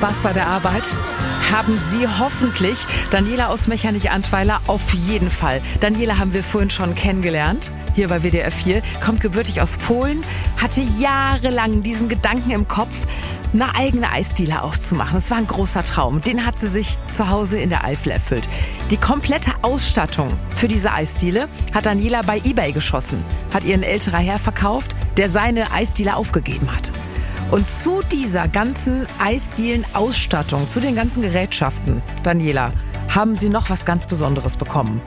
Spaß bei der Arbeit? Haben Sie hoffentlich. Daniela aus Mechernich-Antweiler auf jeden Fall. Daniela haben wir vorhin schon kennengelernt, hier bei WDR 4, kommt gebürtig aus Polen, hatte jahrelang diesen Gedanken im Kopf, eine eigene Eisdiele aufzumachen. Das war ein großer Traum. Den hat sie sich zu Hause in der Eifel erfüllt. Die komplette Ausstattung für diese Eisdiele hat Daniela bei eBay geschossen, hat ihr ein älterer Herr verkauft, der seine Eisdiele aufgegeben hat. Und zu dieser ganzen Eisdielen-Ausstattung, zu den ganzen Gerätschaften, Daniela, haben Sie noch was ganz Besonderes bekommen.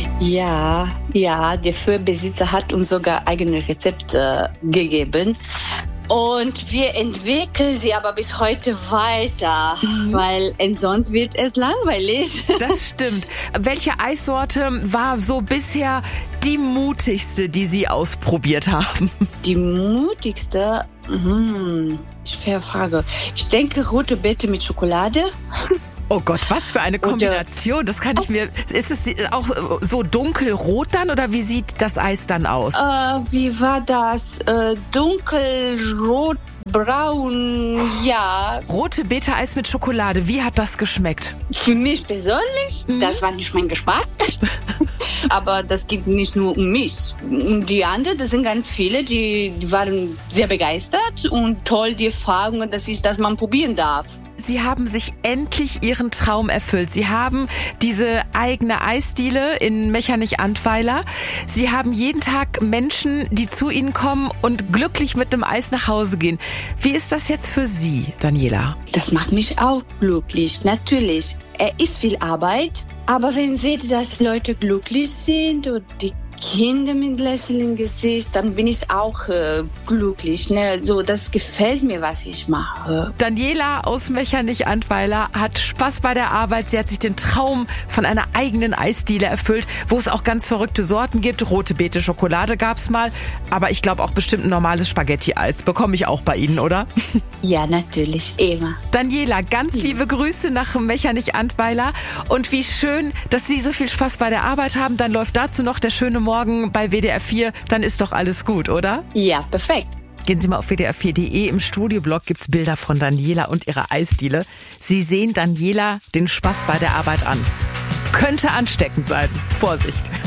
Ja, der Firmenbesitzer hat uns sogar eigene Rezepte gegeben. Und wir entwickeln sie aber bis heute weiter, weil sonst wird es langweilig. Das stimmt. Welche Eissorte war so bisher die mutigste, die Sie ausprobiert haben? Die mutigste? Schwere Frage. Ich denke rote Beete mit Schokolade. Oh Gott, was für eine Kombination. Das kann ich mir... Ist es auch so dunkelrot dann oder wie sieht das Eis dann aus? Wie war das? Dunkelrot, braun, ja. Rote Beete-Eis mit Schokolade. Wie hat das geschmeckt? Für mich persönlich, das war nicht mein Geschmack. Aber das geht nicht nur um mich. Und die anderen, das sind ganz viele, die waren sehr begeistert und toll die Erfahrungen, dass man probieren darf. Sie haben sich endlich Ihren Traum erfüllt. Sie haben diese eigene Eisdiele in Mechernich-Antweiler. Sie haben jeden Tag Menschen, die zu Ihnen kommen und glücklich mit einem Eis nach Hause gehen. Wie ist das jetzt für Sie, Daniela? Das macht mich auch glücklich, natürlich. Ist viel Arbeit, aber wenn Sie, dass Leute glücklich sind und die Kinder mit Lächeln im Gesicht, dann bin ich auch glücklich. Ne? So, das gefällt mir, was ich mache. Daniela aus Mechernich-Antweiler hat Spaß bei der Arbeit. Sie hat sich den Traum von einer eigenen Eisdiele erfüllt, wo es auch ganz verrückte Sorten gibt. Rote Beete Schokolade gab's mal, aber ich glaube auch bestimmt ein normales Spaghetti-Eis. Bekomme ich auch bei Ihnen, oder? Ja, natürlich, immer. Daniela, ganz liebe Grüße nach Mechernich-Antweiler und wie schön, dass Sie so viel Spaß bei der Arbeit haben. Dann läuft dazu noch der schöne Morgen bei WDR 4, dann ist doch alles gut, oder? Ja, perfekt. Gehen Sie mal auf wdr4.de, im Studioblog gibt's Bilder von Daniela und ihrer Eisdiele. Sie sehen Daniela den Spaß bei der Arbeit an. Könnte ansteckend sein. Vorsicht.